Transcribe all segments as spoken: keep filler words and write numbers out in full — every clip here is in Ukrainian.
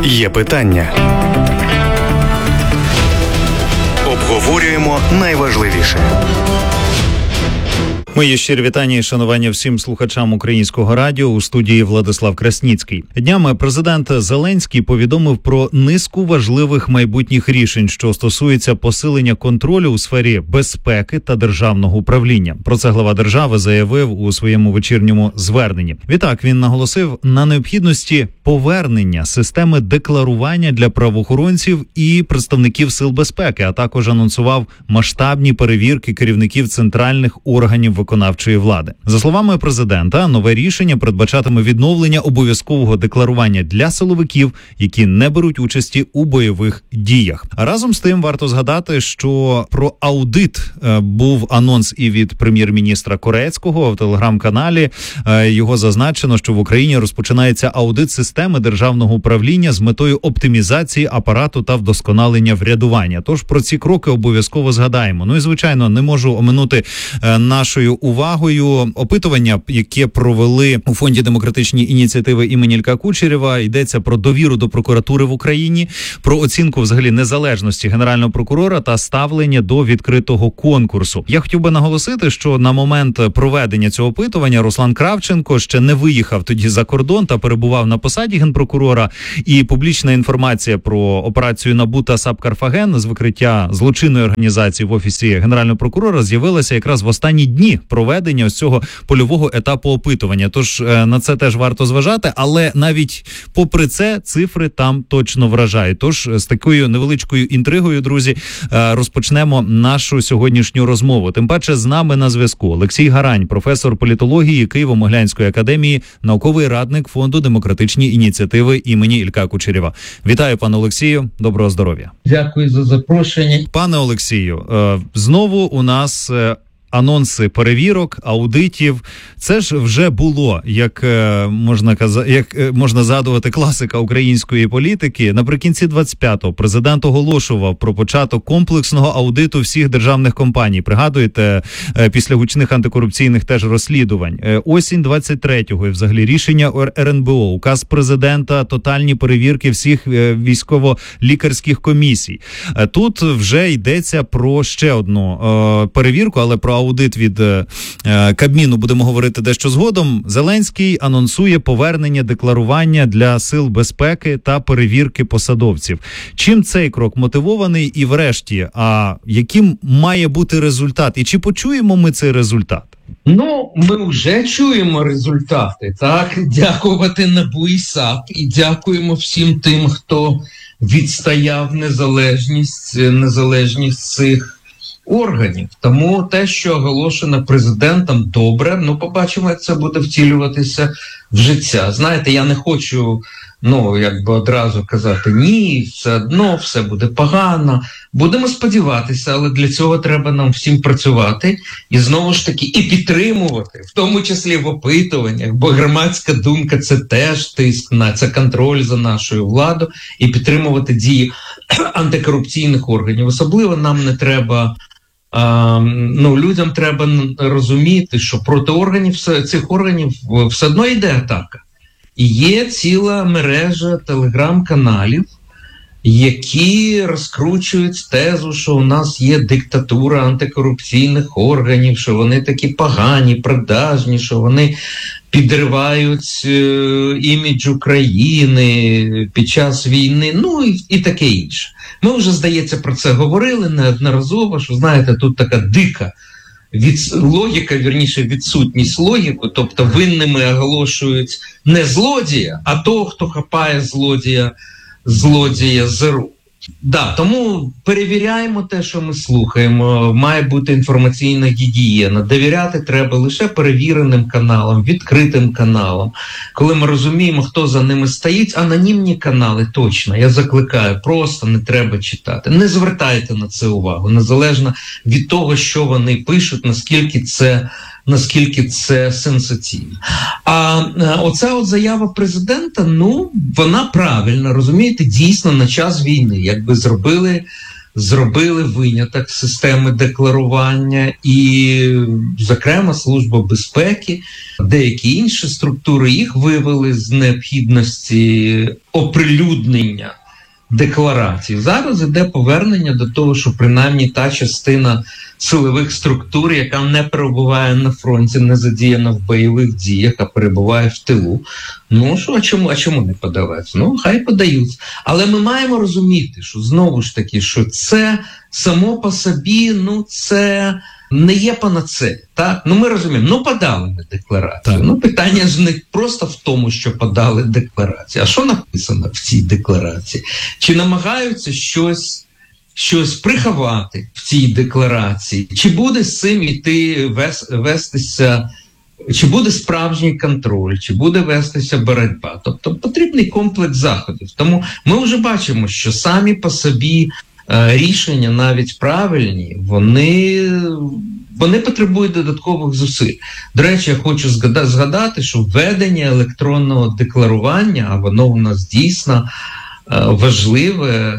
Є питання. Обговорюємо найважливіше. Мої щирі вітання і шанування всім слухачам Українського радіо. У студії Владислав Красніцький. Днями президент Зеленський повідомив про низку важливих майбутніх рішень, що стосуються посилення контролю у сфері безпеки та державного управління. Про це глава держави заявив у своєму вечірньому зверненні. Відтак він наголосив на необхідності повернення системи декларування для правоохоронців і представників сил безпеки, а також анонсував масштабні перевірки керівників центральних органів виконавчої влади. За словами президента, нове рішення передбачатиме відновлення обов'язкового декларування для силовиків, які не беруть участі у бойових діях. Разом з тим варто згадати, що про аудит е, був анонс і від прем'єр-міністра Корецького в телеграм-каналі. Е, його зазначено, що в Україні розпочинається аудит системи державного управління з метою оптимізації апарату та вдосконалення врядування. Тож про ці кроки обов'язково згадаємо. Ну і звичайно, не можу оминути е, нашою увагою опитування, яке провели у Фонді демократичні ініціативи імені Ілька Кучерєва. Йдеться про довіру до прокуратури в Україні, про оцінку взагалі незалежності генерального прокурора та ставлення до відкритого конкурсу. Я хотів би наголосити, що на момент проведення цього опитування Руслан Кравченко ще не виїхав тоді за кордон та перебував на посаді генпрокурора. І публічна інформація про операцію НАБУ та САП «Карфаген» з викриття злочинної організації в офісі генерального прокурора з'явилася якраз в останні дні проведення ось цього польового етапу опитування. Тож на це теж варто зважати, але навіть попри це цифри там точно вражають. Тож з такою невеличкою інтригою, друзі, розпочнемо нашу сьогоднішню розмову. Тим паче з нами на зв'язку Олексій Гарань, професор політології Києво-Могилянської академії, науковий радник Фонду демократичні ініціативи імені Ілька Кучерєва. Вітаю, пане Олексію, доброго здоров'я. Дякую за запрошення. Пане Олексію, знову у нас анонси перевірок, аудитів. Це ж вже було, як можна казати, як можна згадувати, класика української політики. Наприкінці двадцять п'ятого президент оголошував про початок комплексного аудиту всіх державних компаній. Пригадуєте, після гучних антикорупційних теж розслідувань. Осінь двадцять третього і взагалі рішення ер ен бе о, указ президента, тотальні перевірки всіх військово-лікарських комісій. Тут вже йдеться про ще одну перевірку, але про аудит від е, Кабміну будемо говорити дещо згодом. Зеленський анонсує повернення декларування для сил безпеки та перевірки посадовців. Чим цей крок мотивований і врешті, а яким має бути результат? І чи почуємо ми цей результат? Ну, ми вже чуємо результати, так? Дякувати НАБУ і САП. І дякуємо всім тим, хто відстояв незалежність, незалежність цих органів. Тому те, що оголошено президентом, добре. Ну, побачимо, як це буде втілюватися в життя. Знаєте, я не хочу, ну, якби одразу казати, ні, все одно, все буде погано. Будемо сподіватися, але для цього треба нам всім працювати і, знову ж таки, і підтримувати, в тому числі в опитуваннях, бо громадська думка – це теж тиск на, це контроль за нашою владою, і підтримувати дії антикорупційних органів. Особливо нам не треба, а, ну, людям треба розуміти, що проти органів, цих органів все одно йде атака. І є ціла мережа телеграм-каналів, які розкручують тезу, що у нас є диктатура антикорупційних органів, що вони такі погані, продажні, що вони підривають е, імідж України під час війни, ну і, і таке інше. Ми вже, здається, про це говорили неодноразово, що, знаєте, тут така дика від, логіка, вірніше, відсутність логіки, тобто винними оголошують не злодія, а того, хто хапає злодія, злодія за руку. Да, тому перевіряємо те, що ми слухаємо. Має бути інформаційна гігієна. Довіряти треба лише перевіреним каналам, відкритим каналам. Коли ми розуміємо, хто за ними стоїть, анонімні канали точно. Я закликаю, просто не треба читати. Не звертайте на це увагу, незалежно від того, що вони пишуть, наскільки це наскільки це сенсаційно. А оця от заява президента, ну, вона правильна, розумієте, дійсно на час війни, якби зробили зробили виняток з системи декларування, і, зокрема, Служба безпеки, деякі інші структури їх вивели з необхідності оприлюднення декларацій. Зараз іде повернення до того, що принаймні та частина силових структур, яка не перебуває на фронті, не задіяна в бойових діях, а перебуває в тилу. Ну, що, а чому, а чому не подавати? Ну, хай подають. Але ми маємо розуміти, що знову ж таки, що це само по собі, ну, це не є панацея, так? Ну, ми розуміємо, ну, подали ми декларацію. Так. Ну, питання ж не просто в тому, що подали декларацію. А що написано в цій декларації? Чи намагаються щось щось приховати в цій декларації? Чи буде з цим іти вес, вестися, чи буде справжній контроль, чи буде вестися боротьба? Тобто потрібний комплекс заходів. Тому ми вже бачимо, що самі по собі е, рішення, навіть правильні, вони, вони потребують додаткових зусиль. До речі, я хочу згадати, що введення електронного декларування, а воно у нас дійсно важливе,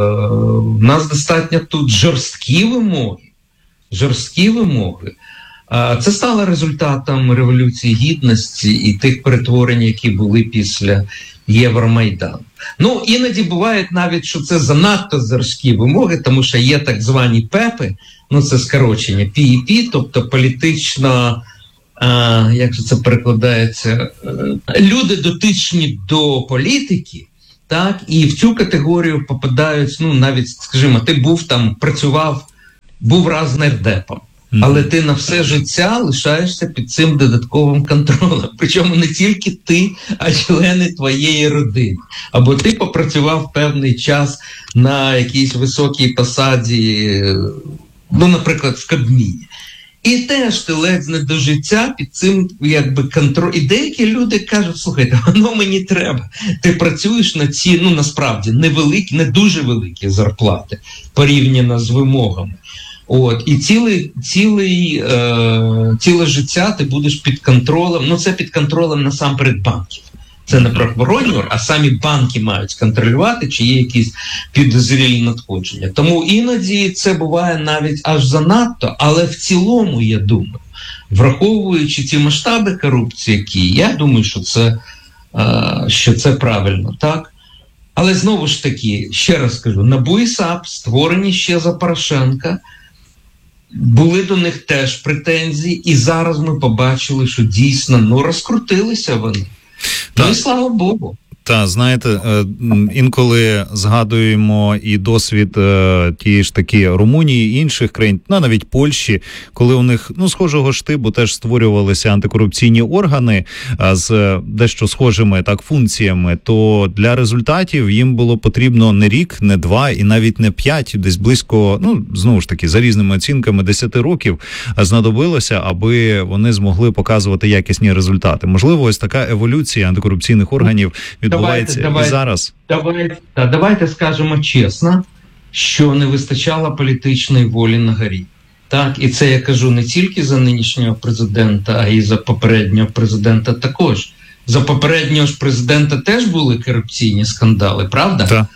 у нас достатньо тут жорсткі вимоги, жорсткі вимоги. Це стало результатом Революції Гідності і тих перетворень, які були після Євромайдану. Ну, іноді буває навіть, що це занадто жорсткі вимоги, тому що є так звані ПЕПи, ну це скорочення, пі і пі, тобто політично, а, як же це перекладається, люди дотичні до політики, так, і в цю категорію попадають, ну, навіть, скажімо, ти був там, працював, був раз нардепом, mm-hmm. але ти на все життя лишаєшся під цим додатковим контролем. Причому не тільки ти, а члени твоєї родини. Або ти попрацював певний час на якійсь високій посаді, ну, наприклад, в Кабміні. І теж ти ледь не до життя під цим, якби, контроль. І деякі люди кажуть, слухайте, воно мені треба. Ти працюєш на ці, ну, насправді, невеликі, не дуже великі зарплати, порівняно з вимогами. От, і цілий, цілий, е, ціле життя ти будеш під контролем, ну, це під контролем насамперед банків. Це не правоохоронні, а самі банки мають контролювати, чи є якісь підозрілі надходження. Тому іноді це буває навіть аж занадто, але в цілому, я думаю, враховуючи ті масштаби корупції, які, я думаю, що це, що це правильно, так? Але знову ж таки, ще раз кажу, НАБУ і САП, створені ще за Порошенка, були до них теж претензії, і зараз ми побачили, що дійсно, ну, розкрутилися вони. Ну і слава Богу. Та, знаєте, інколи згадуємо і досвід е, тієї ж таки Румунії і інших країн, ну, навіть Польщі, коли у них, ну, схожого штибу теж створювалися антикорупційні органи а, з дещо схожими так функціями, то для результатів їм було потрібно не рік, не два і навіть не п'ять, десь близько, ну, знову ж таки, за різними оцінками, десяти років знадобилося, аби вони змогли показувати якісні результати. Можливо, ось така еволюція антикорупційних органів від Давайте, давайте, зараз. Давайте, давайте скажемо чесно, що не вистачало політичної волі на горі. Так, і це я кажу не тільки за нинішнього президента, а й за попереднього президента також. За попереднього ж президента теж були корупційні скандали, правда? Так.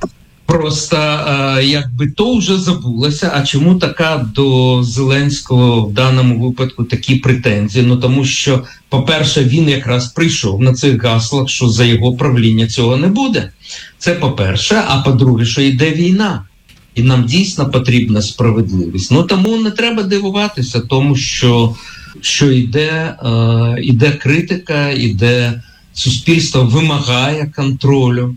Просто е, якби то вже забулося, а чому така до Зеленського в даному випадку такі претензії? Ну тому що, по-перше, він якраз прийшов на цих гаслах, що за його правління цього не буде. Це по-перше, а по-друге, що йде війна. І нам дійсно потрібна справедливість. Ну тому не треба дивуватися тому, що, що йде, е, йде критика, йде суспільство вимагає контролю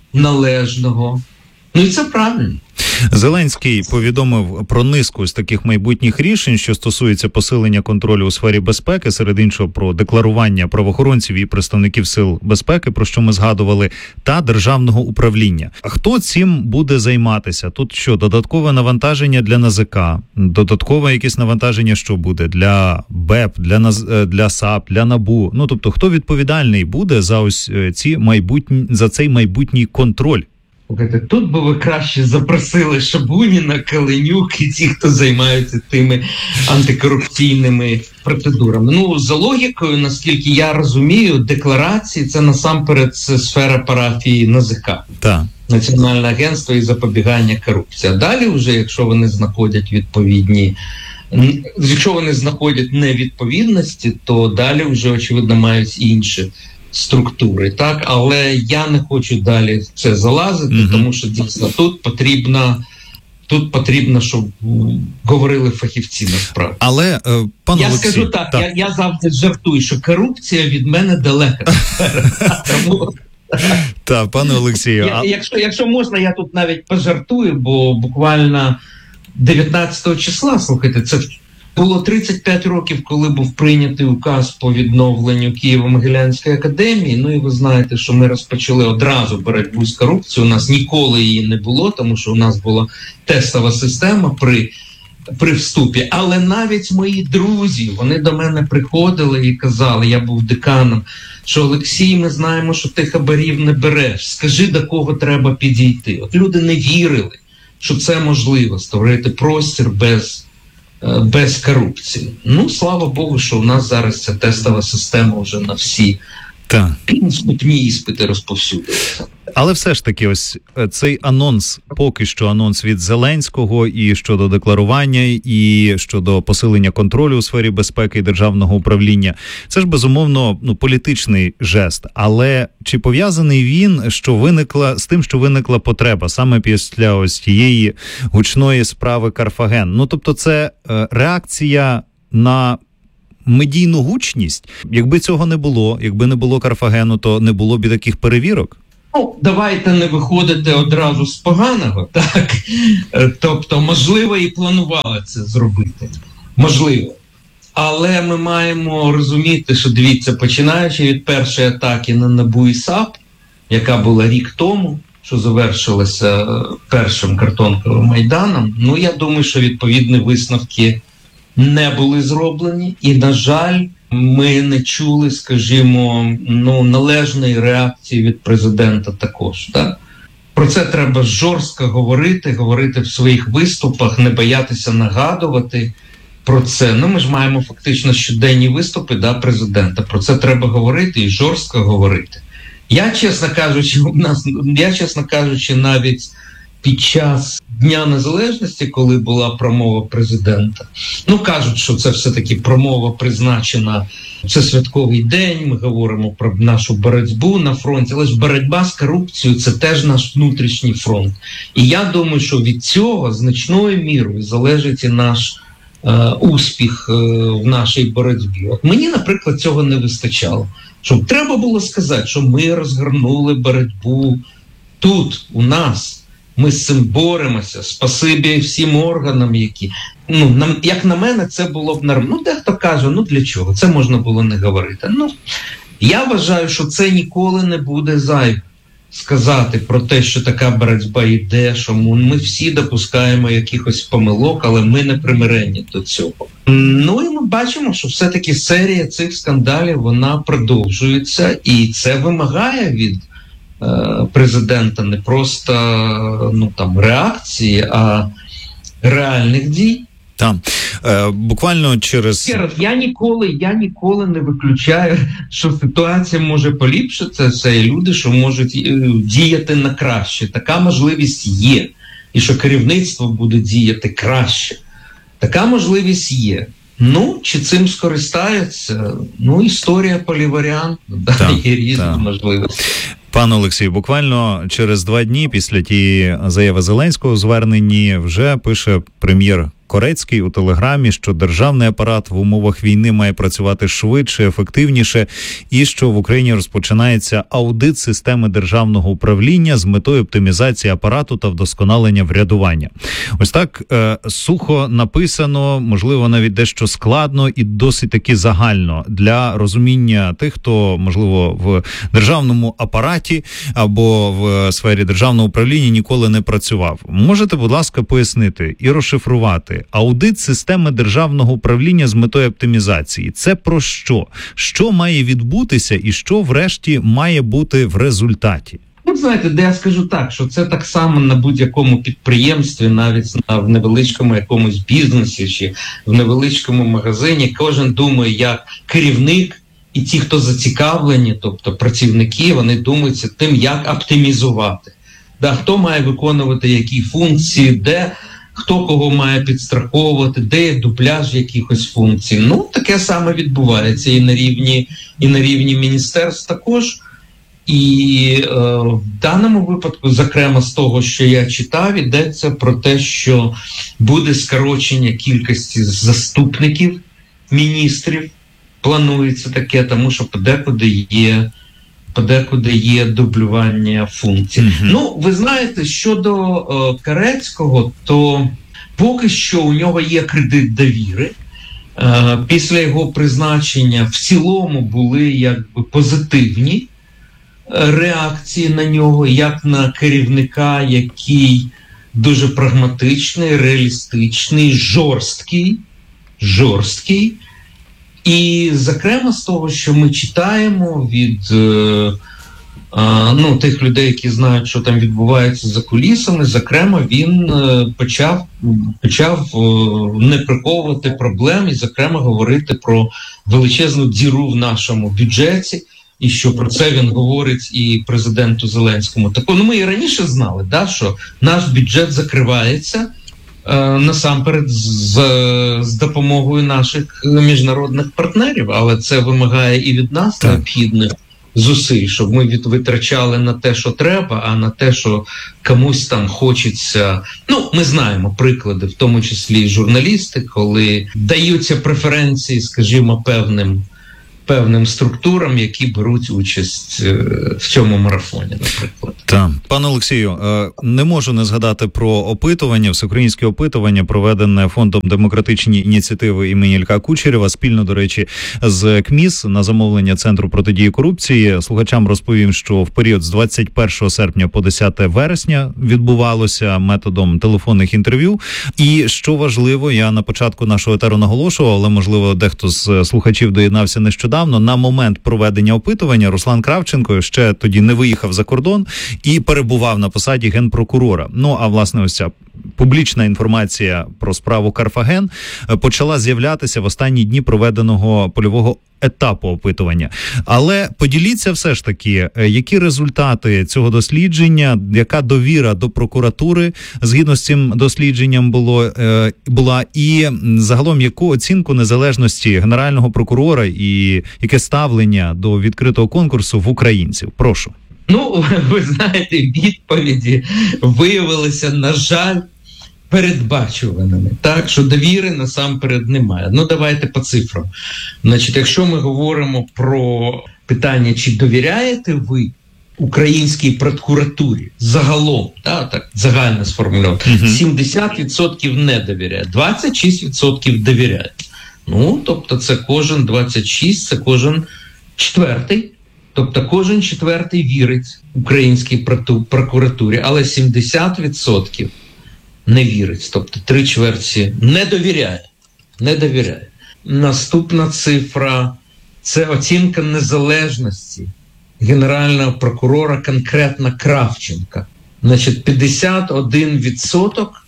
належного. Ну і це правильно. Зеленський повідомив про низку з таких майбутніх рішень, що стосується посилення контролю у сфері безпеки, серед іншого про декларування правоохоронців і представників сил безпеки, про що ми згадували, та державного управління. А хто цим буде займатися? Тут що, додаткове навантаження для НАЗК, додаткове якесь навантаження, що буде для БЕП, для НАЗ... для САП, для НАБУ? Ну, тобто, хто відповідальний буде за ось ці майбутні, за цей майбутній контроль? Тут би ви краще запросили Шабуніна, Каленюк і ті, хто займаються тими антикорупційними процедурами. Ну, за логікою, наскільки я розумію, декларації – це насамперед це сфера парафії НАЗК. Так. Національне агентство із запобігання корупції. А далі вже, якщо вони знаходять відповідні, якщо вони знаходять невідповідності, то далі вже, очевидно, мають інші структури. Так? Але я не хочу далі в це залазити, mm-hmm. тому що дійсно тут потрібно, тут потрібно, щоб говорили фахівці насправді. Але, е, пане я Олексій, скажу так, так. Я, я завжди жартую, що корупція від мене далека. Так, пане Олексію. Я, якщо, якщо можна, я тут навіть пожартую, бо буквально дев'ятнадцятого числа, слухайте, це було тридцять п'ять років, коли був прийнятий указ по відновленню Києво-Могилянської академії. Ну і ви знаєте, що ми розпочали одразу боротьбу з корупцією. У нас ніколи її не було, тому що у нас була тестова система при при вступі. Але навіть мої друзі, вони до мене приходили і казали, я був деканом, що Олексій, ми знаємо, що ти хабарів не береш. Скажи, до кого треба підійти. От люди не вірили, що це можливо, створити простір без, без корупції. Ну, слава Богу, що у нас зараз ця тестова система вже на всі Так. вступні іспити розповсюдилися. Але все ж таки, ось цей анонс, поки що анонс від Зеленського і щодо декларування, і щодо посилення контролю у сфері безпеки і державного управління, це ж безумовно ну, політичний жест. Але чи пов'язаний він, що виникла з тим, що виникла потреба саме після ось тієї гучної справи Карфаген? Ну, тобто це е, реакція на медійну гучність? Якби цього не було, якби не було Карфагену, то не було б і таких перевірок? Ну, давайте не виходити одразу з поганого, так? Тобто, можливо, і планували це зробити. Можливо. Але ми маємо розуміти, що, дивіться, починаючи від першої атаки на НАБУ і САП, яка була рік тому, що завершилася першим картонковим Майданом, ну, я думаю, що відповідні висновки не були зроблені. І, на жаль, ми не чули, скажімо, ну, належної реакції від президента також. Так? Про це треба жорстко говорити, говорити в своїх виступах, не боятися нагадувати про це. Ну, ми ж маємо фактично щоденні виступи, да, президента. Про це треба говорити і жорстко говорити. Я, чесно кажучи, у нас, я, чесно кажучи, навіть під час Дня Незалежності, коли була промова президента, ну, кажуть, що це все-таки промова призначена, це святковий день, ми говоримо про нашу боротьбу на фронті, але ж боротьба з корупцією – це теж наш внутрішній фронт. І я думаю, що від цього значною мірою залежить і наш е, успіх е, в нашій боротьбі. От мені, наприклад, цього не вистачало. Щоб треба було сказати, що ми розгорнули боротьбу тут, у нас. Ми з цим боремося, спасибі всім органам, які... Ну, нам, як на мене, це було б нормально. Ну, дехто каже, ну для чого? Це можна було не говорити. Ну, я вважаю, що це ніколи не буде зайве сказати про те, що така боротьба йде, що ми всі допускаємо якихось помилок, але ми не примирені до цього. Ну, і ми бачимо, що все-таки серія цих скандалів, вона продовжується, і це вимагає від президента не просто ну, там, реакції, а реальних дій. Так, е, буквально через... Ще раз, я ніколи, я ніколи не виключаю, що ситуація може поліпшитися, це люди, що можуть діяти на краще. Така можливість є. І що керівництво буде діяти краще. Така можливість є. Ну, чи цим скористаються? Ну, історія поліваріантна, да, є різні можливості. Пане Олексію, буквально через два дні після тієї заяви Зеленського у зверненні вже пише прем'єр Корецький у Телеграмі, що державний апарат в умовах війни має працювати швидше, ефективніше, і що в Україні розпочинається аудит системи державного управління з метою оптимізації апарату та вдосконалення врядування. Ось так е, сухо написано, можливо, навіть дещо складно і досить таки загально для розуміння тих, хто, можливо, в державному апараті або в сфері державного управління ніколи не працював. Можете, будь ласка, пояснити і розшифрувати? Аудит системи державного управління з метою оптимізації. Це про що? Що має відбутися і що врешті має бути в результаті? Ну, знаєте, де я скажу так, що це так само на будь-якому підприємстві, навіть в невеличкому якомусь бізнесі чи в невеличкому магазині. Кожен думає, як керівник і ті, хто зацікавлені, тобто працівники, вони думаються тим, як оптимізувати. Да, хто має виконувати які функції, де хто кого має підстраховувати, де є дубляж якихось функцій. Ну, таке саме відбувається і на рівні, і на рівні міністерств також. І е, в даному випадку, зокрема з того, що я читав, йдеться про те, що буде скорочення кількості заступників міністрів. Планується таке, тому що подекуди є, подекуди є дублювання функцій. Mm-hmm. Ну, ви знаєте, щодо е, Карецького, то поки що у нього є кредит довіри. Е, після його призначення в цілому були якби позитивні реакції на нього, як на керівника, який дуже прагматичний, реалістичний, жорсткий, жорсткий. І, зокрема, з того, що ми читаємо від е, е, ну, тих людей, які знають, що там відбувається за кулісами, зокрема, він е, почав, почав е, не приховувати проблем і, зокрема, говорити про величезну діру в нашому бюджеті, і що про це він говорить і президенту Зеленському. Так, ну, ми і раніше знали, да, що наш бюджет закривається е, насамперед з, з допомогою наших міжнародних партнерів, але це вимагає і від нас так. необхідних зусиль, щоб ми від, витрачали на те, що треба, а на те, що комусь там хочеться. Ну, ми знаємо приклади, в тому числі і журналісти, коли даються преференції, скажімо, певним певним структурам, які беруть участь в цьому марафоні, наприклад. Так. Пане Олексію, не можу не згадати про опитування, всеукраїнське опитування, проведене Фондом демократичні ініціативи імені Ілька Кучерєва, спільно, до речі, з КМІС на замовлення Центру протидії корупції. Слухачам розповім, що в період з двадцять першого серпня по десяте вересня відбувалося методом телефонних інтерв'ю. І, що важливо, я на початку нашого етеру наголошував, але, можливо, дехто з слухачів доєднався нещодавно, на момент проведення опитування Руслан Кравченко ще тоді не виїхав за кордон і перебував на посаді генпрокурора. Ну, а власне ось ця публічна інформація про справу Карфаген почала з'являтися в останні дні проведеного польового етапу опитування. Але поділіться все ж таки, які результати цього дослідження, яка довіра до прокуратури згідно з цим дослідженням було, е, була, і загалом яку оцінку незалежності Генерального прокурора і яке ставлення до відкритого конкурсу в українців? Прошу. Ну, ви знаєте, відповіді виявилися, на жаль, передбачуваними. Так, що довіри насамперед немає. Ну, давайте по цифрам. Значить, якщо ми говоримо про питання, чи довіряєте ви українській прокуратурі загалом, так, так загально сформульовано, uh-huh. сімдесят відсотків не довіряє, двадцять шість відсотків довіряє. Ну, тобто це кожен двадцять шість, це кожен четвертий. Тобто кожен четвертий вірить українській прокуратурі, але сімдесят відсотків не вірить. Тобто три чверті не довіряє. Не довіряє. Наступна цифра – це оцінка незалежності Генерального прокурора, конкретно Кравченка. Значить, п'ятдесят один відсоток,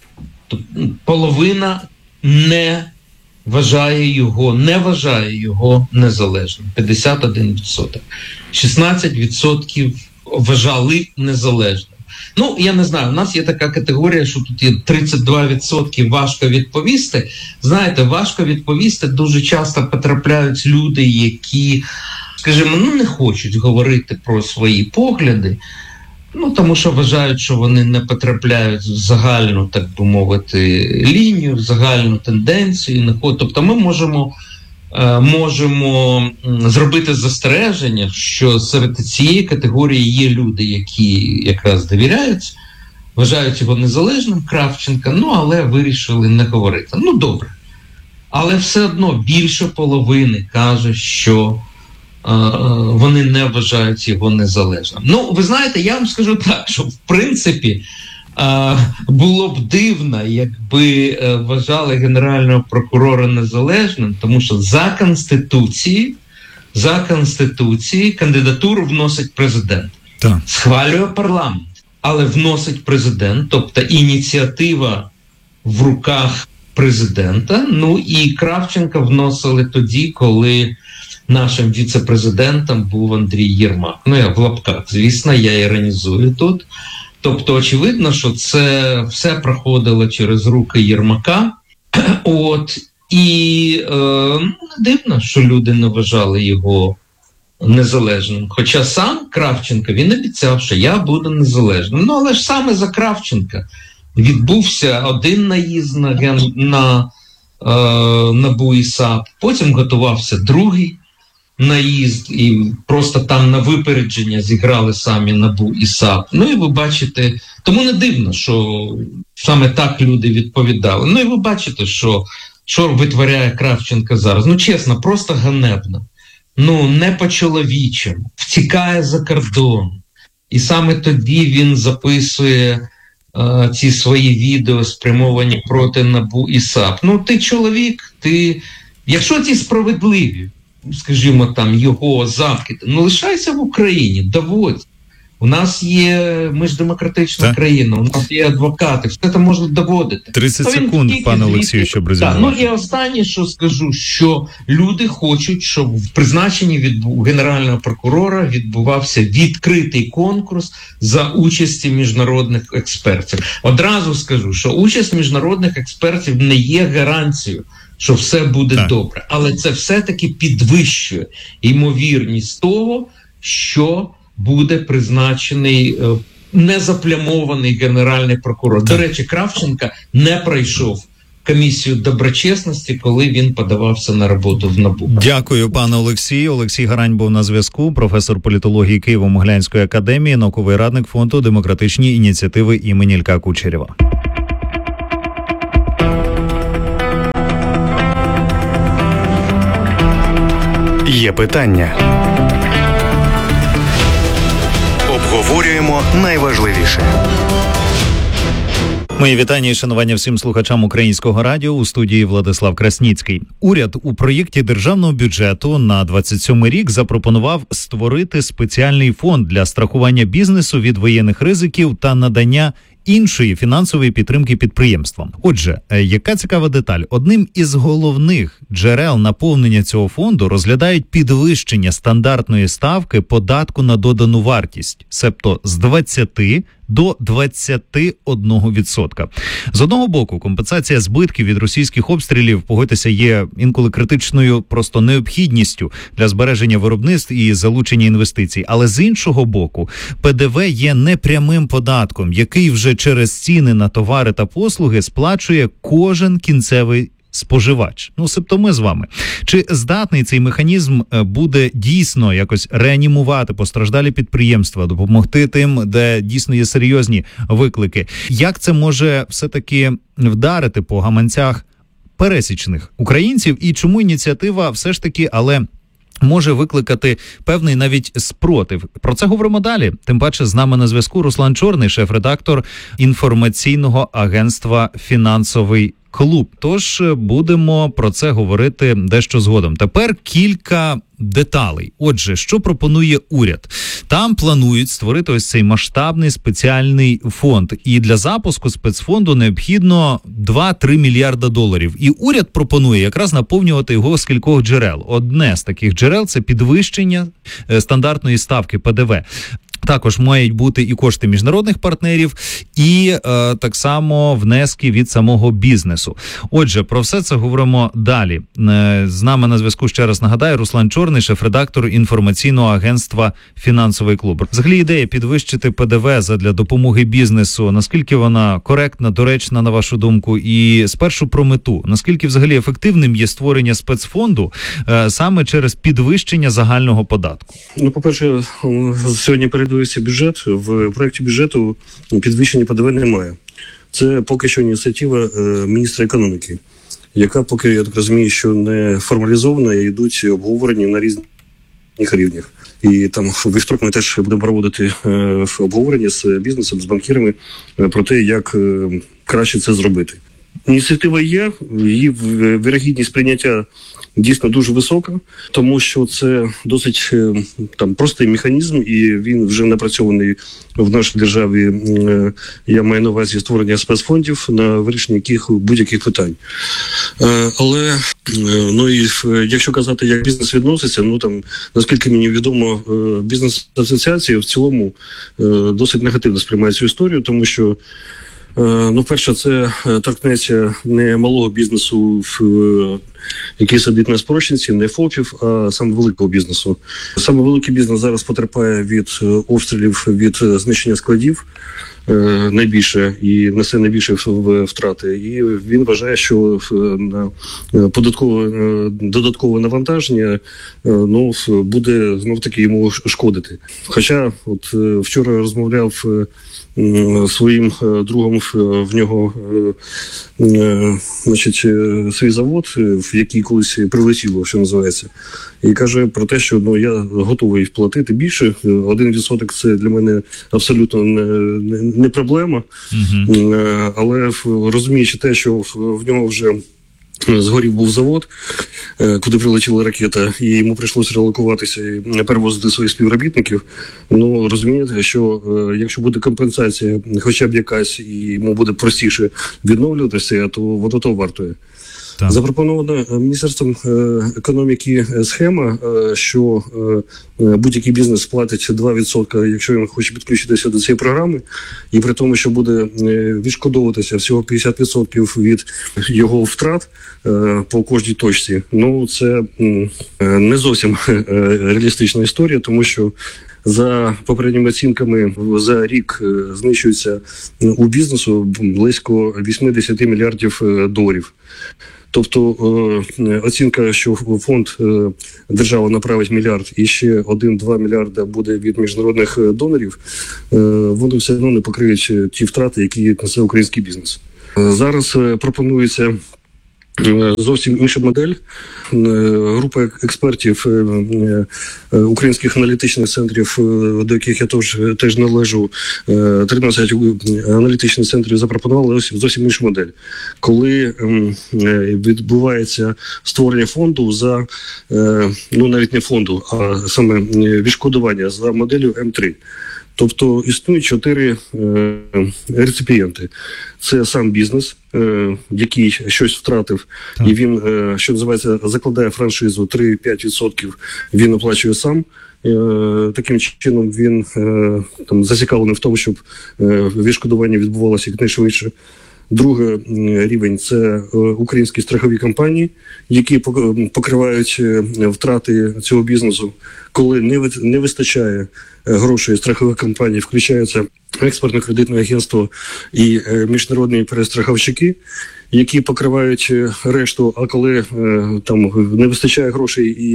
половина не вважає його, не вважає його незалежним. п'ятдесят один відсоток. шістнадцять відсотків вважали незалежним. Ну, я не знаю, у нас є така категорія, що тут є тридцять два відсотки важко відповісти. Знаєте, важко відповісти дуже часто потрапляють люди, які, скажімо, ну не хочуть говорити про свої погляди, ну, тому що вважають, що вони не потрапляють в загальну, так би мовити, лінію, в загальну тенденцію. Тобто ми можемо, можемо зробити застереження, що серед цієї категорії є люди, які якраз довіряють, вважають його незалежним, Кравченка, ну, але вирішили не говорити. Ну, добре. Але все одно більше половини каже, що вони не вважають його незалежним. Ну, ви знаєте, я вам скажу так, що в принципі було б дивно, якби вважали Генерального прокурора незалежним, тому що за Конституцією, за Конституцією кандидатуру вносить президент. Так. Схвалює парламент, але вносить президент, тобто ініціатива в руках президента. Ну і Кравченка вносили тоді, коли нашим віце-президентом був Андрій Єрмак. Ну, я в лапках, звісно, я іронізую тут. Тобто, очевидно, що це все проходило через руки Єрмака. От, і е, не дивно, що люди не вважали його незалежним. Хоча сам Кравченко, він обіцяв, що я буду незалежним. Ну, але ж саме за Кравченка відбувся один наїзд на, на е, НАБУ і САП, потім готувався другий наїзд, і просто там на випередження зіграли самі НАБУ і САП. Ну і ви бачите, тому не дивно, що саме так люди відповідали. Ну і ви бачите, що, що витворяє Кравченко зараз. Ну чесно, просто ганебно. Ну, не по-чоловічому. Втікає за кордон. І саме тоді він записує е, ці свої відео, спрямовані проти НАБУ і САП. Ну, ти чоловік, ти... Якщо ті справедливі, скажімо, там, його закиди, ну, лишайся в Україні, доводь. У нас є, ми ж демократична так. країна, у нас є адвокати, все це можна доводити. тридцять секунд, пане Олексію, щоб резюмувати. Ну і останнє, що скажу, що люди хочуть, щоб в призначенні від Генерального прокурора відбувався відкритий конкурс за участі міжнародних експертів. Одразу скажу, що участь міжнародних експертів не є гарантією, що все буде так. добре. Але це все-таки підвищує ймовірність того, що буде призначений е, незаплямований генеральний прокурор. До речі, Кравченка не пройшов комісію доброчесності, коли він подавався на роботу в НАБУ. Дякую, пане Олексію. Олексій Гарань був на зв'язку, професор політології Києво-Могилянської академії, науковий радник фонду «Демократичні ініціативи» імені Ілька Кучерєва. Є питання. Обговорюємо найважливіше. Мої вітання і шанування всім слухачам Українського радіо. У студії Владислав Красніцький. Уряд у проєкті державного бюджету на двадцять сьомий рік запропонував створити спеціальний фонд для страхування бізнесу від воєнних ризиків та надання іншої фінансової підтримки підприємствам. Отже, яка цікава деталь? Одним із головних джерел наповнення цього фонду розглядають підвищення стандартної ставки податку на додану вартість, себто з двадцяти до двадцяти одного відсотка. З одного боку, компенсація збитків від російських обстрілів, погодьтеся, є інколи критичною просто необхідністю для збереження виробництв і залучення інвестицій. Але з іншого боку, ПДВ є непрямим податком, який вже через ціни на товари та послуги сплачує кожен кінцевий споживач. Ну, себто ми з вами. Чи здатний цей механізм буде дійсно якось реанімувати постраждалі підприємства, допомогти тим, де дійсно є серйозні виклики? Як це може все-таки вдарити по гаманцях пересічних українців? І чому ініціатива все ж таки, але може викликати певний навіть спротив? Про це говоримо далі. Тим паче з нами на зв'язку Руслан Чорний, шеф-редактор інформаційного агентства «Фінансовий клуб». Тож будемо про це говорити дещо згодом. Тепер кілька деталей. Отже, що пропонує уряд? Там планують створити ось цей масштабний спеціальний фонд. І для запуску спецфонду необхідно два-три мільярда доларів. І уряд пропонує якраз наповнювати його з кількох джерел. Одне з таких джерел – це підвищення стандартної ставки ПДВ. Також мають бути і кошти міжнародних партнерів, і е, так само внески від самого бізнесу. Отже, про все це говоримо далі. Е, з нами на зв'язку, ще раз нагадаю, Руслан Чорний, шеф-редактор інформаційного агентства «Фінансовий клуб». Взагалі ідея підвищити ПДВ задля допомоги бізнесу, наскільки вона коректна, доречна, на вашу думку? І спершу про мету. Наскільки взагалі ефективним є створення спецфонду е, саме через підвищення загального податку? Ну, по-перше, сьогодні перед бюджет, в проєкті бюджету підвищення ПДВ немає. Це поки що ініціатива е, міністра економіки, яка поки, я так розумію, що не формалізована, і йдуть обговорення на різних рівнях. І там в вівторок ми теж будемо проводити е, обговорення з бізнесом, з банкірами е, про те, як е, краще це зробити. Ініціатива є, її вірогідність прийняття дійсно дуже висока, тому що це досить там простий механізм, і він вже напрацьований в нашій державі. Я маю на увазі створення спецфондів на вирішення яких будь-яких питань. Але ну і якщо казати, як бізнес відноситься, ну там наскільки мені відомо, бізнес-асоціації в цілому досить негативно сприймають цю історію, тому що ну, перше, це торкнеться не малого бізнесу, який сидить на спрощенці, не ФОПів, а саме великого бізнесу. Саме великий бізнес зараз потерпає від обстрілів, від знищення складів найбільше і несе найбільше втрати. І він вважає, що на податкове додаткове навантаження ну, буде знов-таки йому шкодити. Хоча от вчора розмовляв своїм другом, в нього значить, свій завод, в який колись прилетіло, що називається, і каже про те, що ну, я готовий платити більше, один відсоток це для мене абсолютно не, не, не проблема, uh-huh. але розуміючи те, що в нього вже згорів був завод, куди прилетіла ракета, і йому прийшлося релокуватися і перевозити своїх співробітників. Ну, розумієте, що якщо буде компенсація хоча б якась, і йому буде простіше відновлюватися, то воно того вартує. Так. Запропонована Міністерством економіки схема, що будь-який бізнес платить два відсотки, якщо він хоче підключитися до цієї програми, і при тому, що буде відшкодовуватися всього п'ятдесят відсотків від його втрат по кожній точці. Ну, це не зовсім реалістична історія, тому що за попередніми оцінками за рік знищується у бізнесу близько вісімдесят мільярдів доларів. Тобто оцінка, що фонд держава направить мільярд і ще один-два мільярда буде від міжнародних донорів, вони все одно не покриють ті втрати, які несе український бізнес. Зараз пропонується зовсім інша модель. Група експертів українських аналітичних центрів, до яких я теж, теж належу, тринадцять аналітичних центрів запропонували зовсім іншу модель. Коли відбувається створення фонду за, ну навіть не фонду, а саме відшкодування за моделлю Ем три. Тобто існують чотири е, реципієнти. Це сам бізнес, е, який щось втратив, так. І він, е, що називається, закладає франшизу три-п'ять відсотків, він оплачує сам. Е, таким чином він е, там, зацікавлений в тому, щоб е, відшкодування відбувалося якнайшвидше. Другий рівень – це українські страхові компанії, які покривають втрати цього бізнесу. Коли не вистачає грошей страхових компаній, включаються експортно-кредитне агентство і міжнародні перестраховщики, які покривають решту, а коли там не вистачає грошей і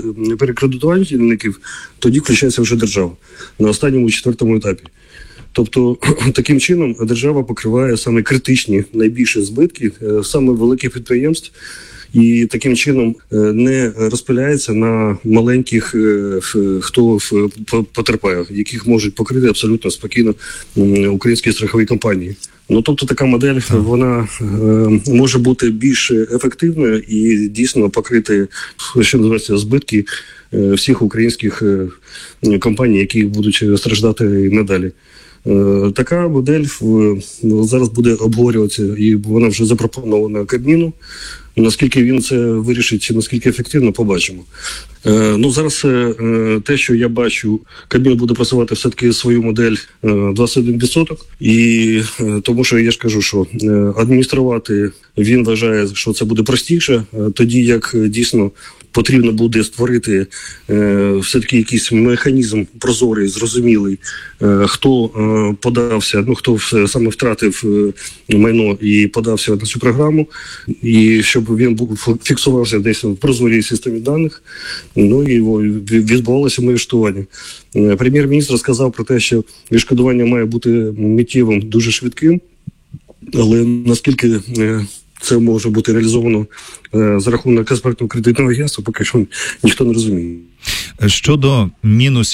перекредитувальників, тоді включається вже держава на останньому четвертому етапі. Тобто, таким чином держава покриває саме критичні, найбільші збитки саме великих підприємств і таким чином не розпиляється на маленьких, хто потерпає, яких можуть покрити абсолютно спокійно українські страхові компанії. Ну, тобто така модель, вона е, може бути більш ефективною і дійсно покрити, що називається, збитки е, всіх українських е, компаній, які будуть страждати і надалі. Е, така модель в, зараз буде обговорюватися, і вона вже запропонована Кабміну. Наскільки він це вирішить, наскільки ефективно, побачимо. Е, ну, зараз е, те, що я бачу, Кабмін буде просувати все-таки свою модель е, двадцять один відсоток. І е, тому що я ж кажу, що е, адмініструвати він вважає, що це буде простіше, е, тоді як е, дійсно потрібно буде створити е, все-таки якийсь механізм прозорий, зрозумілий, е, хто е, подався, ну хто саме втратив е, майно і подався на цю програму, і щоб він був фіксувався десь в прозорій системі даних, ну і відбувалося моє відшкодування. Е, прем'єр-міністр сказав про те, що відшкодування має бути миттєвим, дуже швидким, але наскільки е, це може бути реалізовано е, за рахунок експертного кредитного агентства, поки що ніхто не розуміє. Щодо мінусів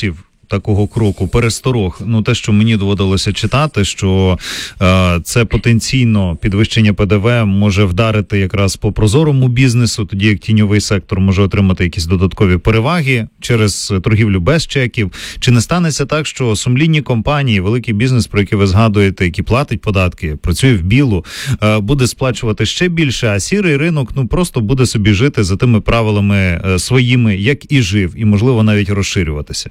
такого кроку, пересторог, ну те, що мені доводилося читати, що е, це потенційно підвищення ПДВ може вдарити якраз по прозорому бізнесу, тоді як тіньовий сектор може отримати якісь додаткові переваги через торгівлю без чеків. Чи не станеться так, що сумлінні компанії, великий бізнес, про який ви згадуєте, який платить податки, працює в білу, е, буде сплачувати ще більше, а сірий ринок ну просто буде собі жити за тими правилами е, своїми, як і жив, і можливо навіть розширюватися?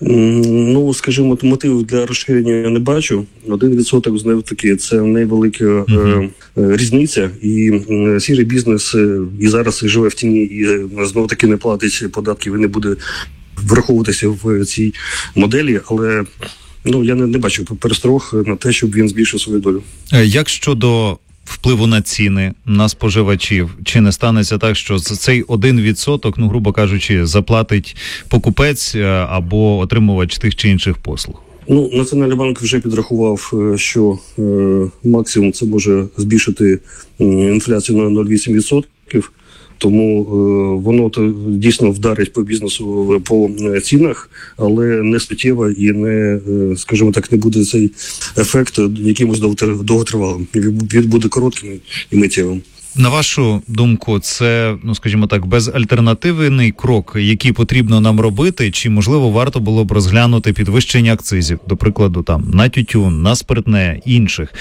Ну, скажімо, мотивів для розширення я не бачу. Один відсоток, знову таки, це невелика uh-huh. е, різниця. І е, сірий бізнес е, і зараз живе в тіні, і е, знову таки не платить податків і не буде враховуватися в цій моделі. Але ну, я не, не бачу пересторог на те, щоб він збільшив свою долю. Як щодо впливу на ціни, на споживачів? Чи не станеться так, що цей один відсоток, ну, грубо кажучи, заплатить покупець або отримувач тих чи інших послуг? Ну, Національний банк вже підрахував, що е, максимум це може збільшити е, інфляцію на нуль цілих вісім десятих відсотка. Тому е, воно то дійсно вдарить по бізнесу по цінах, але не суттєво і не, е, скажімо так, не буде цей ефект якимось довготривалим. Він буде коротким і миттєвим. На вашу думку, це, ну скажімо так, безальтернативний крок, який потрібно нам робити, чи, можливо, варто було б розглянути підвищення акцизів, до прикладу, там, на тютюн, на спиртне, інших?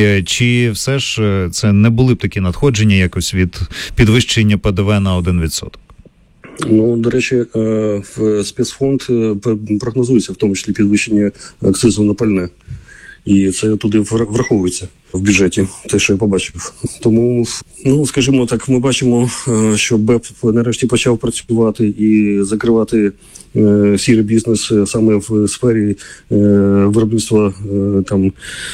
Чи все ж це не були б такі надходження якось від підвищення ПДВ на один відсоток? Ну, до речі, в спецфонд прогнозується в тому числі підвищення акцизу на пальне. І це туди враховується в бюджеті, те, що я побачив. Тому, ну, скажімо так, ми бачимо, що БЕП нарешті почав працювати і закривати е, сірий бізнес саме в сфері е, виробництва е, там,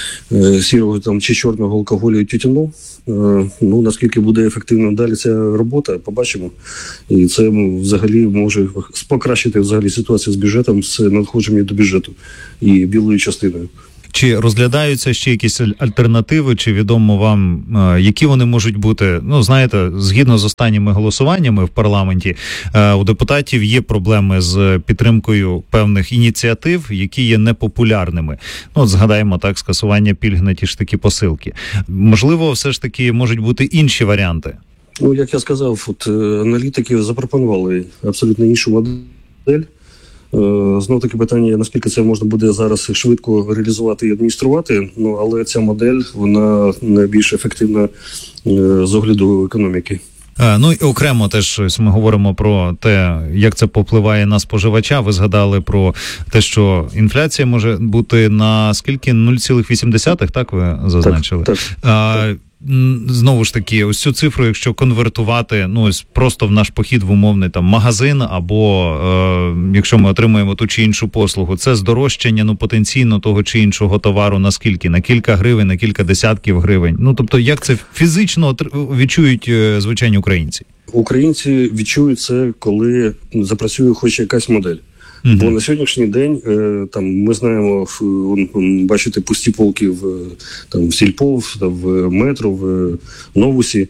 е, сірого там, чи чорного алкоголю і тютюну. Е, ну, наскільки буде ефективно далі ця робота, побачимо. І це взагалі може покращити взагалі ситуацію з бюджетом, з надходженням до бюджету і білою частиною. Чи розглядаються ще якісь альтернативи, чи відомо вам, які вони можуть бути? Ну, знаєте, згідно з останніми голосуваннями в парламенті, у депутатів є проблеми з підтримкою певних ініціатив, які є непопулярними. Ну, от згадаємо так, скасування пільг на ті ж такі посилки. Можливо, все ж таки можуть бути інші варіанти? Ну, як я сказав, от аналітики запропонували абсолютно іншу модель. Знову таки питання, наскільки це можна буде зараз швидко реалізувати і адмініструвати, ну, але ця модель, вона найбільш ефективна з огляду економіки. Ну і окремо теж ось ми говоримо про те, як це попливає на споживача. Ви згадали про те, що інфляція може бути на скільки? нуль цілих вісім десятих, так ви зазначили? Так, так, а, так. Знову ж таки, ось цю цифру, якщо конвертувати, ну ось просто в наш похід в умовний там магазин, або е, якщо ми отримуємо ту чи іншу послугу, це здорожчання, ну потенційно того чи іншого товару на скільки? На кілька гривень, на кілька десятків гривень. Ну тобто, як це фізично відчують е, звичайні українці? Українці відчують це, коли запрацює хоч якась модель. Uh-huh. Бо на сьогоднішній день е, там ми знаємо, в, бачите, пусті полки в там в Сільпо, в метро, в Новусі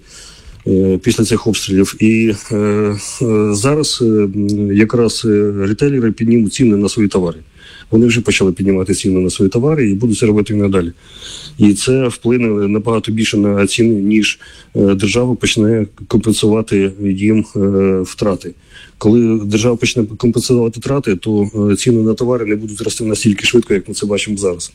е, після цих обстрілів. І е, е, зараз е, якраз ретейлери піднімуть ціни на свої товари. Вони вже почали піднімати ціни на свої товари і будуть це робити і надалі. І це вплине набагато більше на ціни, ніж е, держава почне компенсувати їм е, втрати. Коли держава почне компенсувати втрати, то е, ціни на товари не будуть рости настільки швидко, як ми це бачимо зараз.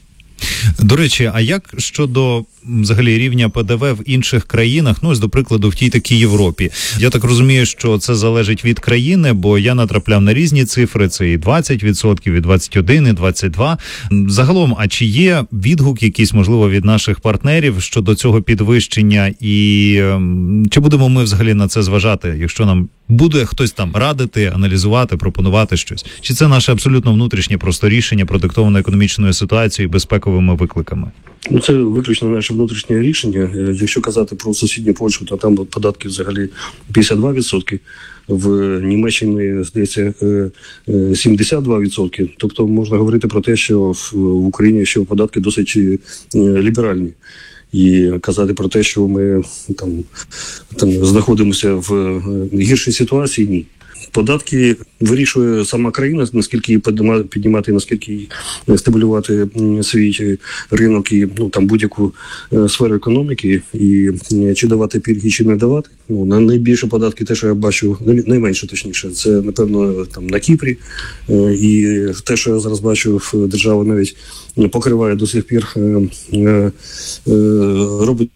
До речі, а як щодо взагалі рівня ПДВ в інших країнах, ну ось, до прикладу, в тій такій Європі? Я так розумію, що це залежить від країни, бо я натрапляв на різні цифри, це і двадцять відсотків, і двадцять один відсоток, і двадцять два відсотки. Загалом, а чи є відгук якийсь, можливо, від наших партнерів щодо цього підвищення, і чи будемо ми взагалі на це зважати, якщо нам буде хтось там радити, аналізувати, пропонувати щось? Чи це наше абсолютно внутрішнє просто рішення, продиктоване економічною ситуацією і безпековими викликами? Ну, це виключно наше внутрішнє рішення. Якщо казати про сусідню Польщу, то там податки взагалі п'ятдесят два відсотки. В Німеччині, здається, сімдесят два відсотки. Тобто можна говорити про те, що в Україні ще податки досить ліберальні. І казати про те, що ми там, там знаходимося в гіршій ситуації, ні. Податки вирішує сама країна, наскільки її піднімати, наскільки її стабілювати свій ринок і ну, там, будь-яку сферу економіки, і чи давати пільги, чи не давати. Ну, на найбільше податки, те, що я бачу, найменше точніше, це, напевно, там на Кіпрі. І те, що я зараз бачу, держава навіть покриває до сих пір, робить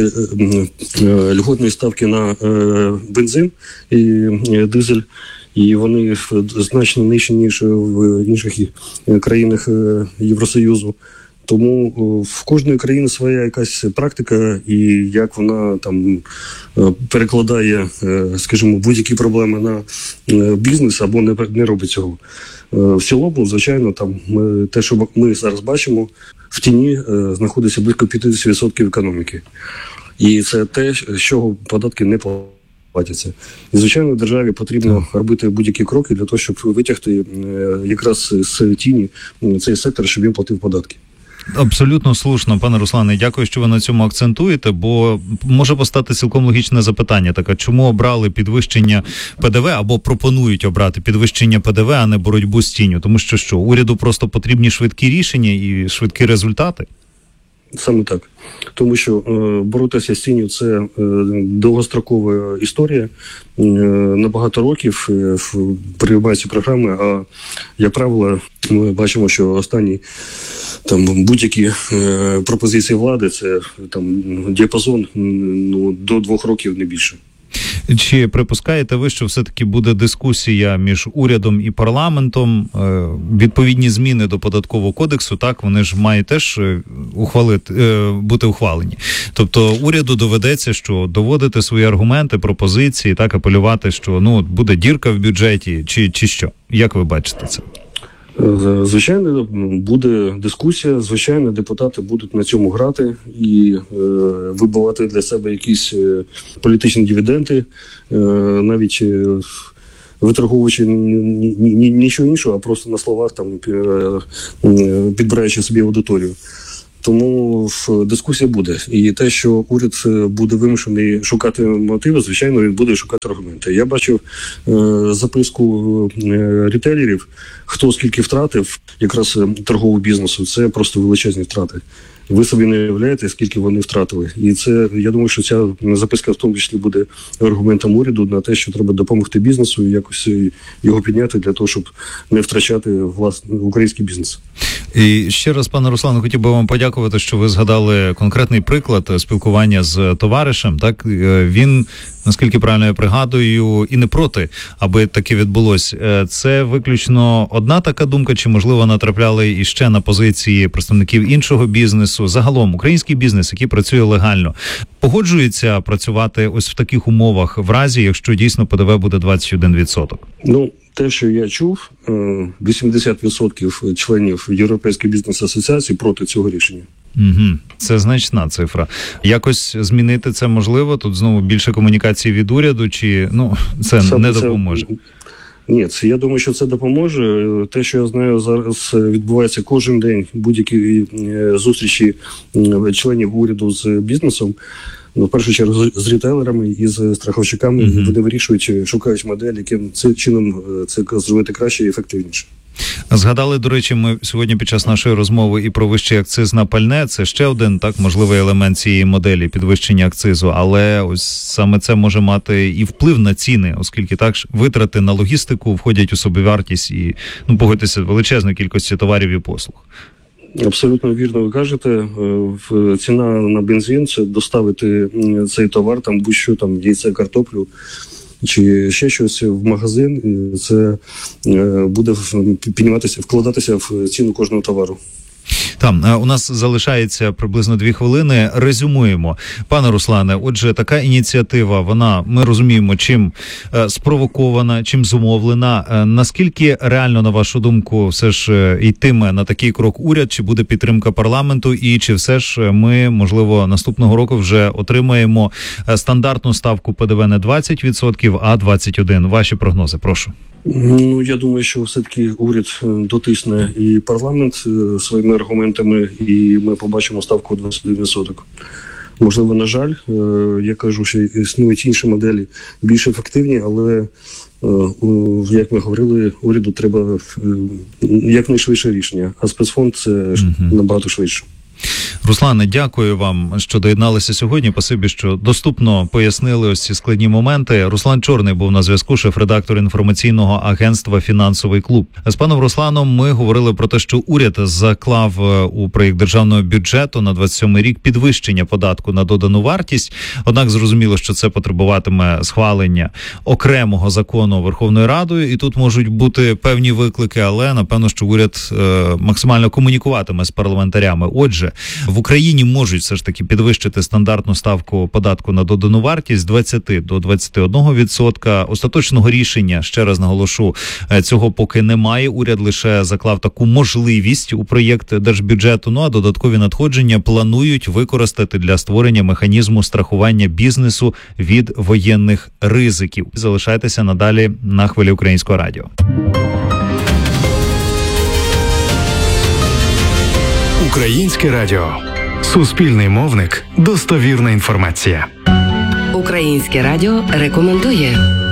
льготні ставки на бензин і дизель, і вони значно нижчі, ніж в інших країнах Євросоюзу. Тому в кожної країни своя якась практика, і як вона там перекладає, скажімо, будь-які проблеми на бізнес або не, не робить цього. В цілому, звичайно, там те, що ми зараз бачимо, в тіні знаходиться близько п'ятдесят відсотків економіки. І це те, з чого податки не платяться. І, звичайно, державі потрібно робити будь-які кроки для того, щоб витягти якраз з тіні цей сектор, щоб він платив податки. Абсолютно слушно, пане Руслане, дякую, що ви на цьому акцентуєте, бо може постати цілком логічне запитання таке, чому обрали підвищення ПДВ або пропонують обрати підвищення ПДВ, а не боротьбу з тінню, тому що що, уряду просто потрібні швидкі рішення і швидкі результати? Саме так. Тому що е, боротися з тінню – це е, довгострокова історія. Е, на багато років е, приймаються програми, а, як правило, ми бачимо, що останні там будь-які е, пропозиції влади – це там діапазон ну, до двох років, не більше. Чи припускаєте ви, що все-таки буде дискусія між урядом і парламентом? Відповідні зміни до податкового кодексу, так, вони ж мають теж ухвалити, бути ухвалені. Тобто уряду доведеться, що доводити свої аргументи, пропозиції, так, апелювати, що ну буде дірка в бюджеті, чи, чи що? Як ви бачите це? Звичайно, буде дискусія, звичайно, депутати будуть на цьому грати і е, вибивати для себе якісь е, політичні дивіденди, е, навіть е, виторговуючи ні, ні, ні, нічого іншого, а просто на словах там е, підбираючи собі аудиторію. Тому дискусія буде. І те, що уряд буде вимушений шукати мотиви, звичайно, він буде шукати аргументи. Я бачив е, записку е, рітейлерів, хто скільки втратив якраз торгового бізнесу. Це просто величезні втрати. Ви собі не уявляєте, скільки вони втратили. І це, я думаю, що ця записка в тому числі буде аргументом уряду на те, що треба допомогти бізнесу і якось його підняти для того, щоб не втрачати власний український бізнес. І ще раз, пане Руслане, хотів би вам подякувати, що ви згадали конкретний приклад спілкування з товаришем. Так, він, наскільки правильно я пригадую, і не проти, аби таке відбулось. Це виключно одна така думка, чи, можливо, натрапляли іще на позиції представників іншого бізнесу? Загалом, український бізнес, який працює легально, погоджується працювати ось в таких умовах в разі, якщо дійсно ПДВ буде двадцять один відсоток? Ну, те, що я чув, вісімдесят відсотків членів Європейської бізнес-асоціації проти цього рішення. Угу. Це значна цифра. Якось змінити це можливо? Тут знову більше комунікації від уряду, чи ну це Саме не допоможе? Це... Ні, це, я думаю, що це допоможе. Те, що я знаю, зараз відбувається кожен день будь-які зустрічі членів уряду з бізнесом. Ну, в першу чергу з рітейлерами і з страховщиками, uh-huh. вони вирішують, шукають модель, яким цим чином це зробити краще і ефективніше. Згадали, до речі, ми сьогодні під час нашої розмови і про вищий акциз на пальне. Це ще один так можливий елемент цієї моделі підвищення акцизу, але ось саме це може мати і вплив на ціни, оскільки так витрати на логістику входять у собівартість і, ну, погодьтеся, величезної кількості товарів і послуг. Абсолютно вірно ви кажете. Ціна на бензин – це доставити цей товар, там будь-що, там яйце, картоплю чи ще щось в магазин. Це буде підніматися, вкладатися в ціну кожного товару. Там у нас залишається приблизно дві хвилини. Резюмуємо. Пане Руслане, отже, така ініціатива, вона, ми розуміємо, чим е, спровокована, чим зумовлена. Е, наскільки реально, на вашу думку, все ж е, йтиме на такий крок уряд, чи буде підтримка парламенту, і чи все ж ми, можливо, наступного року вже отримаємо стандартну ставку ПДВ не двадцять відсотків, а двадцять один відсоток? Ваші прогнози, прошу. Ну, я думаю, що все-таки уряд дотисне і парламент своїми аргументами, і ми побачимо ставку двадцять один відсоток. Можливо, на жаль, я кажу, що існують інші моделі, більш ефективні, але як ми говорили, уряду треба якнайшвидше рішення, а спецфонд – це угу. набагато швидше. Руслане, дякую вам, що доєдналися сьогодні. Спасибі, що доступно пояснили ось ці складні моменти. Руслан Чорний був на зв'язку, шеф-редактор інформаційного агентства «Фінансовий клуб». З паном Русланом ми говорили про те, що уряд заклав у проєкт державного бюджету на двадцять сьомий рік підвищення податку на додану вартість. Однак зрозуміло, що це потребуватиме схвалення окремого закону Верховною Радою, і тут можуть бути певні виклики, але напевно, що уряд е, максимально комунікуватиме з парламентарями. Отже, в Україні можуть все ж таки підвищити стандартну ставку податку на додану вартість з двадцяти до двадцяти одного відсотка. Остаточного рішення, ще раз наголошу, цього поки немає. Уряд лише заклав таку можливість у проєкт держбюджету. Ну а додаткові надходження планують використати для створення механізму страхування бізнесу від воєнних ризиків. Залишайтеся надалі на хвилі Українського радіо. Українське радіо. Суспільний мовник. Достовірна інформація. Українське радіо рекомендує.